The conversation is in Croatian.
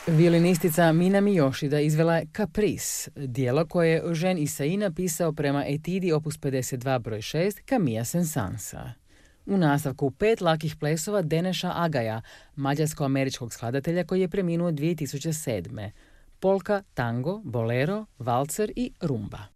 Violinistica Minami Yoshida izvela je Caprice, dijelo koje je Eugène Ysaÿe napisao prema etidi opus 52 broj 6 Camilla Saint-Saënsa. U nastavku 5 lakih plesova Deneša Agaja, mađarsko-američkog skladatelja koji je preminuo 2007. Polka, tango, bolero, valcer i rumba.